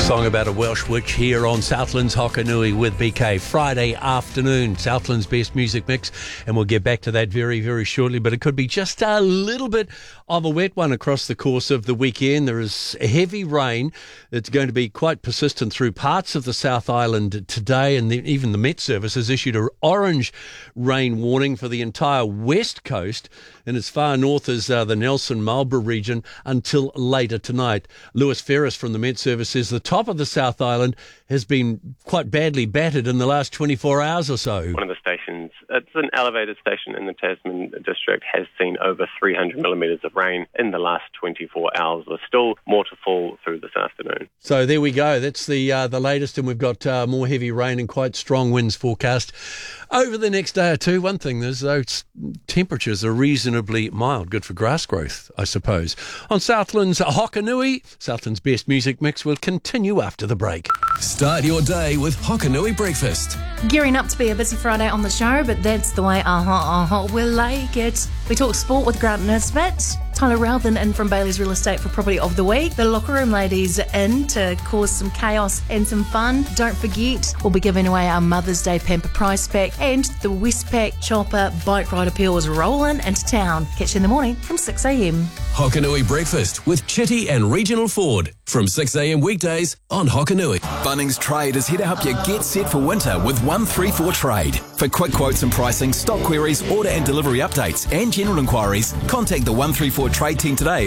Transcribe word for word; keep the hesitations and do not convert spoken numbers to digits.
Song about a Welsh witch here on Southland's Hokanui with B K. Friday afternoon, Southland's best music mix, and we'll get back to that very, very shortly, but it could be just a little bit of a wet one across the course of the weekend. There is heavy rain that's going to be quite persistent through parts of the South Island today, and the, even the Met Service has issued an orange rain warning for the entire west coast and as far north as uh, the Nelson-Marlborough region until later tonight. Lewis Ferris from the Met Service says the top of the South Island has been quite badly battered in the last twenty-four hours or so. One of the stations, it's an elevated station in the Tasman district, has seen over three hundred millimetres of rain in the last twenty-four hours. There's still more to fall through this afternoon. So there we go. That's the uh, the latest, and we've got uh, more heavy rain and quite strong winds forecast over the next day or two. One thing is, though, temperatures are reasonably mild. Good for grass growth, I suppose. On Southland's Hokanui, Southland's best music mix will continue after the break. Start your day with Hokanui breakfast. Gearing up to be a busy Friday on the show, but that's the way uh-huh, uh-huh, we'll like it. We talk sport with Grant Nisbet, Tyler Rowthen in from Bailey's Real Estate for Property of the Week. The Locker Room ladies in to cause some chaos and some fun. Don't forget, we'll be giving away our Mother's Day Pamper Prize Pack, and the Westpac Chopper Bike Ride Appeal is rolling into town. Catch you in the morning from six a.m. Hokanui breakfast with Chitty and Regional Ford from six a.m. weekdays on Hokanui. Bunnings Trade is here to help you get set for winter with one three four Trade. For quick quotes and pricing, stock queries, order and delivery updates, and general inquiries, contact the one three four Trade team today